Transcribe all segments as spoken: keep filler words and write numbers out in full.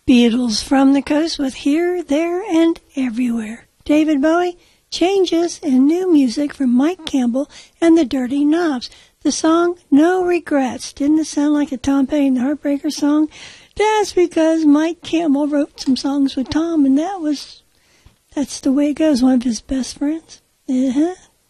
Beatles from the Coast with Here, There, and Everywhere. David Bowie, Changes, and new music from Mike Campbell and the Dirty Knobs. The song, No Regrets. Didn't it sound like a Tom Petty and the Heartbreakers song? That's because Mike Campbell wrote some songs with Tom, and that was, that's the way it goes, one of his best friends. Uh-huh.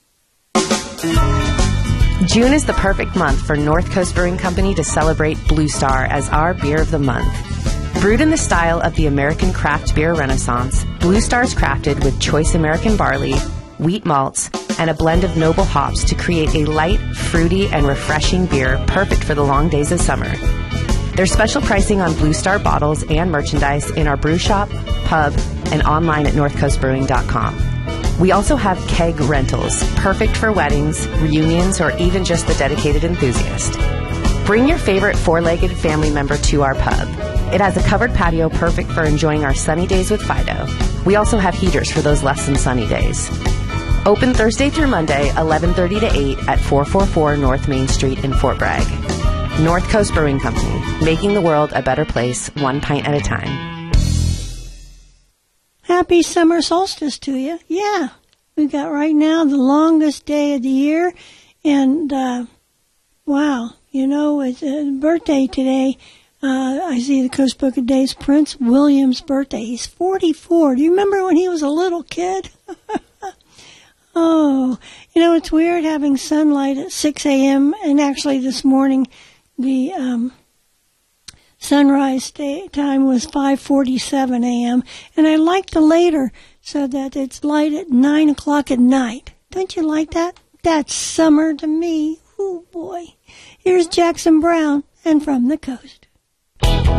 June is the perfect month for North Coast Brewing Company to celebrate Blue Star as our beer of the month. Brewed in the style of the American craft beer renaissance, Blue Star is crafted with choice American barley, wheat malts, and a blend of noble hops to create a light, fruity, and refreshing beer perfect for the long days of summer. There's special pricing on Blue Star bottles and merchandise in our brew shop, pub, and online at north coast brewing dot com. We also have keg rentals, perfect for weddings, reunions, or even just the dedicated enthusiast. Bring your favorite four-legged family member to our pub. It has a covered patio perfect for enjoying our sunny days with Fido. We also have heaters for those less than sunny days. Open Thursday through Monday, eleven thirty to eight at four forty-four North Main Street in Fort Bragg. North Coast Brewing Company, making the world a better place, one pint at a time. Happy summer solstice to you. Yeah, we've got right now the longest day of the year, and uh, wow, you know, it's a birthday today. Uh, I see the Coast Book of Days, Prince William's birthday. He's forty-four. Do you remember when he was a little kid? Oh, you know, it's weird having sunlight at six a.m. and actually this morning the um, sunrise day time was five forty-seven a.m. and I like the later so that it's light at nine o'clock at night. Don't you like that? That's summer to me. Oh, boy. Here's Jackson Browne and From the Coast.